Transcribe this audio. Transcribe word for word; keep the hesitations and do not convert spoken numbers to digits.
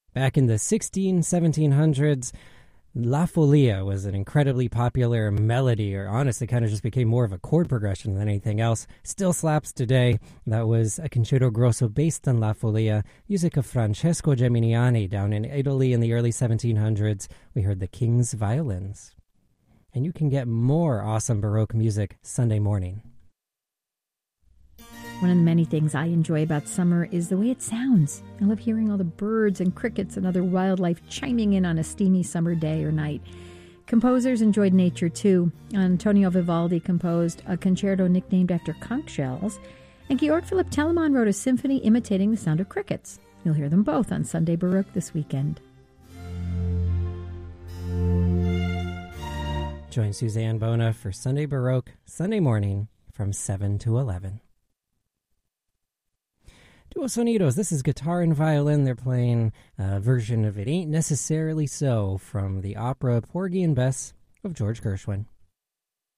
Back in the sixteen, seventeen hundreds, La Folia was an incredibly popular melody, or honestly kind of just became more of a chord progression than anything else. Still slaps today. That was a concerto grosso based on La Folia, music of Francesco Geminiani down in Italy in the early seventeen hundreds. We heard the King's Violins. And you can get more awesome Baroque music Sunday morning. One of the many things I enjoy about summer is the way it sounds. I love hearing all the birds and crickets and other wildlife chiming in on a steamy summer day or night. Composers enjoyed nature too. Antonio Vivaldi composed a concerto nicknamed after conch shells, and Georg Philipp Telemann wrote a symphony imitating the sound of crickets. You'll hear them both on Sunday Baroque this weekend. Join Suzanne Bona for Sunday Baroque, Sunday morning from seven to eleven. Duo Sonidos, this is guitar and violin. They're playing a version of It Ain't Necessarily So from the opera Porgy and Bess of George Gershwin.